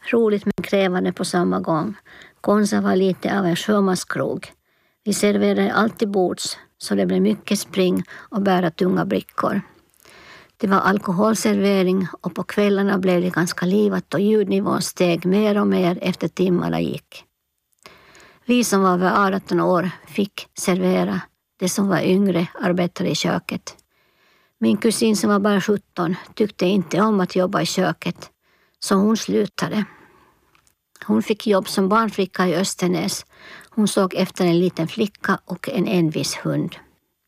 Roligt men krävande på samma gång. Konsa var lite av en sjömanskrog. Vi serverade alltid bords, så det blev mycket spring och bära tunga brickor. Det var alkoholservering och på kvällarna blev det ganska livat och ljudnivån steg mer och mer efter timmarna gick. Vi som var över 18 år fick servera. De som var yngre arbetade i köket. Min kusin som var bara 17 tyckte inte om att jobba i köket, så hon slutade. Hon fick jobb som barnflicka i Östernäs. Hon såg efter en liten flicka och en envis hund.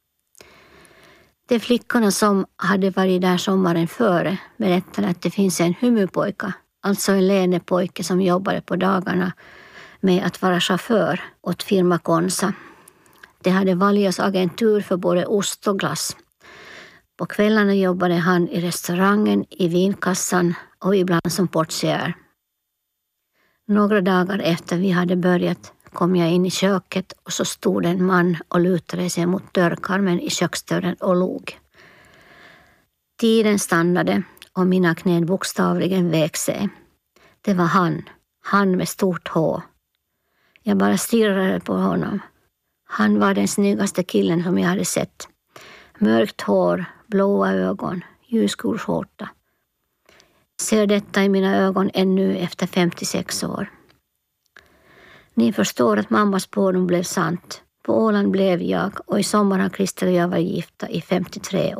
De flickorna som hade varit där sommaren före berättade att det finns en humupojka, alltså en länepojke som jobbade på dagarna med att vara chaufför åt firma Konsa. De hade Valjos agentur för både ost och glass. På kvällarna jobbade han i restaurangen, i vinkassan och ibland som portier. Några dagar efter vi hade börjat kom jag in i köket och så stod en man och lutade sig mot dörrkarmen i köksdörren och log. Tiden stannade och mina knän bokstavligen vek sig. Det var han med stort H. Jag bara stirrade på honom. Han var den snyggaste killen som jag hade sett. Mörkt hår, blåa ögon, ljusgul skjorta. Ser detta i mina ögon ännu efter 56 år. Ni förstår att mammas spårdom blev sant. På Åland blev jag och i sommar har Christer och jag varit gifta i 53 år.